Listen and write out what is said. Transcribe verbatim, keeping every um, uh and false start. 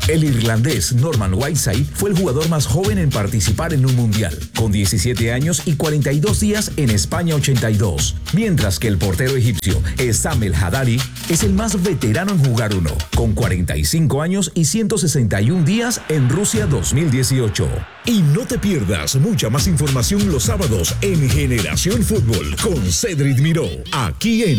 El irlandés Norman Whiteside fue el jugador más joven en participar en un mundial, con diecisiete años y cuarenta y dos días en España ochenta y dos, mientras que el portero egipcio Essam El Haddadi es el más veterano en jugar uno, con cuarenta y cinco años y ciento sesenta y un días en Rusia dos mil dieciocho. Y no te pierdas mucha más información los sábados en Generación Fútbol con Cedric Miró, aquí en